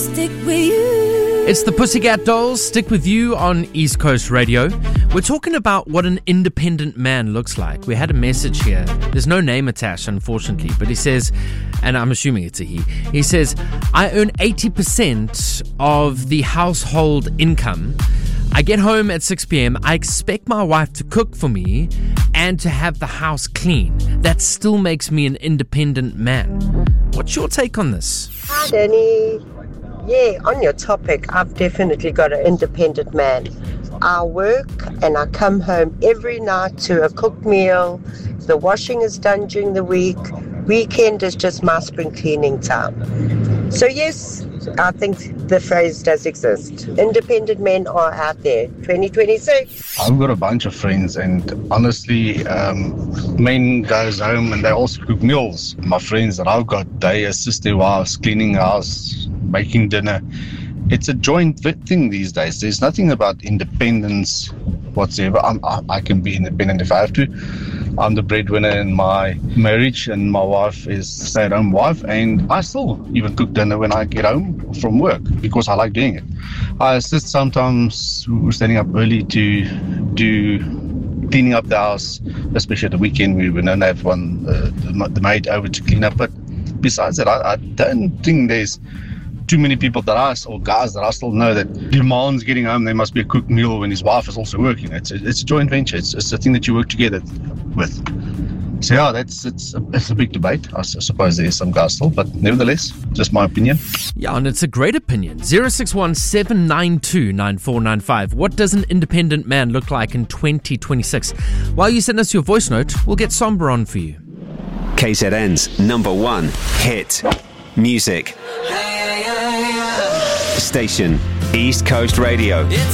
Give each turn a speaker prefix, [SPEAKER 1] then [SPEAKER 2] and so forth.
[SPEAKER 1] stick with you.
[SPEAKER 2] It's the Pussycat Dolls, Stick With You on East Coast Radio. We're talking about what an independent man looks like. We had a message here. There's no name attached, unfortunately, but he says, and I'm assuming it's a he says, I earn 80% of the household income. I get home at 6 p.m. I expect my wife to cook for me and to have the house clean. That still makes me an independent man. What's your take on this?
[SPEAKER 3] Hi, Danny. Yeah, on your topic, I've definitely got an independent man. I work and I come home every night to a cooked meal. The washing is done during the week. Weekend is just my spring cleaning time. So yes, I think the phrase does exist. Independent men are out there. 2026.
[SPEAKER 4] I've got a bunch of friends, and honestly, men goes home and they also cook meals. My friends that I've got, they assist their wives cleaning the house, making dinner. It's a joint thing these days. There's nothing about independence whatsoever. I can be independent if I have to. I'm the breadwinner in my marriage, and my wife is a stay-at-home wife, and I still even cook dinner when I get home from work because I like doing it. I assist sometimes standing up early to do cleaning up the house, especially at the weekend. We don't have the maid over to clean up. But besides that, I don't think there's too many people or guys that I still know that demands getting home there must be a cooked meal when his wife is also working. It's a joint venture. It's a thing that you work together with. So yeah, it's a big debate. I suppose there's some guys still, but nevertheless, just my opinion.
[SPEAKER 2] Yeah, and it's a great opinion. 061-792-9495. What does an independent man look like in 2026? While you send us your voice note, we'll get Somber on for you.
[SPEAKER 5] KZN's #1 hit music station, East Coast Radio.
[SPEAKER 1] It's